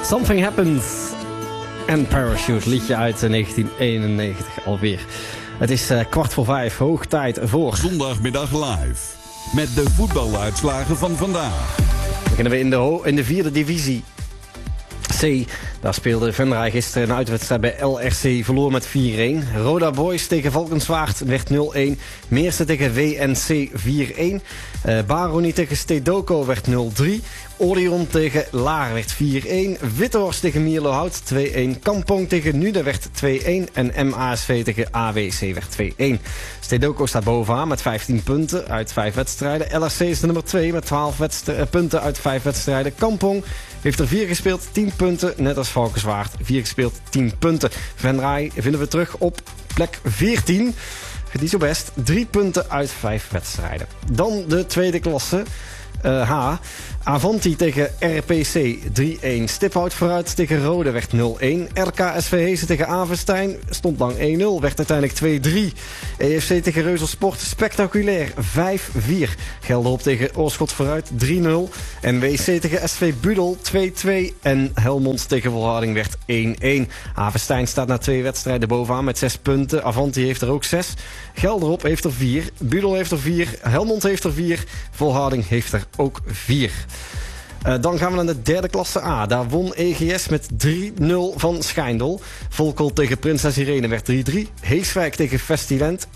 Something Happens en Parachute, liedje uit 1991 alweer. Het is 4:15, hoog tijd voor... Zondagmiddag live, met de voetbaluitslagen van vandaag. Beginnen we in de vierde divisie C. Daar speelde Venray gisteren een uitwedstrijd bij LRC, verloor met 4-1. Roda Boys tegen Valkenswaard werd 0-1. Meersen tegen WNC 4-1. Baroni tegen Stedoco werd 0-3. Orion tegen Laar werd 4-1. Wittehorst tegen Mierlo-Hout 2-1. Kampong tegen Nude werd 2-1. En MASV tegen AWC werd 2-1. Stedoco staat bovenaan met 15 punten uit 5 wedstrijden. LRC is de nummer 2 met 12 punten uit 5 wedstrijden. Kampong heeft er 4 gespeeld, 10 punten. Net als Valkenswaard, 4 gespeeld, 10 punten. Venray vinden we terug op plek 14. Niet zo best, 3 punten uit 5 wedstrijden. Dan de tweede klasse. H. Avanti tegen RPC 3-1. Stiphout vooruit tegen Rode werd 0-1. RKSV Heesen tegen Avenstein stond lang 1-0. Werd uiteindelijk 2-3. EFC tegen Reuzelsport spectaculair 5-4. Gelderop tegen Oorschot vooruit 3-0. En WC tegen SV Budel 2-2. En Helmond tegen Volharding werd 1-1. Avenstein staat na 2 wedstrijden bovenaan met 6 punten. Avanti heeft er ook 6. Gelderop heeft er 4. Budel heeft er 4. Helmond heeft er 4. Volharding heeft er ook 4. Dan gaan we naar de derde klasse A. Daar won EGS met 3-0 van Schijndel. Volkel tegen Prinses Irene werd 3-3. Heeswijk tegen Festiland 1-1.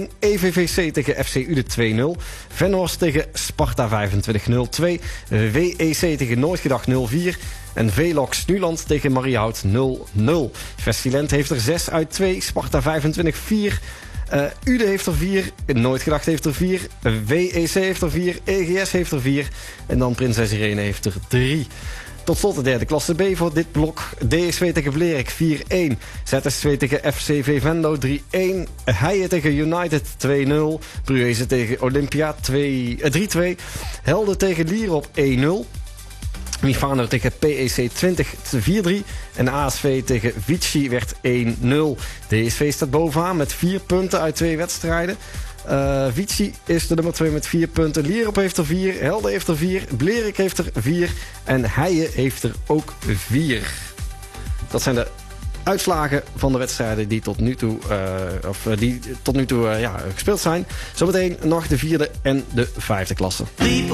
EVVC tegen FC Ude 2-0. Venhorst tegen Sparta 25-0-2. WEC tegen Nooitgedacht 0-4. En Velox Nuland tegen Mariehout 0-0. Festiland heeft er 6 uit 2. Sparta 25-4. Ude heeft er 4, Nooitgedacht heeft er 4, WEC heeft er 4, EGS heeft er 4 en dan Prinses Irene heeft er 3. Tot slot de derde klasse B voor dit blok. DSW tegen Vlerik 4-1. ZSW tegen FCV Venlo 3-1. Heijen tegen United 2-0. Bruese tegen Olympia 3-2. Helden tegen Lierop 1-0. Mifano tegen PEC 20-4-3. En ASV tegen Vichy werd 1-0. DSV staat bovenaan met 4 punten uit 2 wedstrijden. Vichy is de nummer 2 met 4 punten. Lierop heeft er 4. Helden heeft er 4. Blerik heeft er 4. En Heijen heeft er ook 4. Dat zijn de uitslagen van de wedstrijden die tot nu toe, gespeeld zijn. Zometeen nog de 4e en de 5e klasse.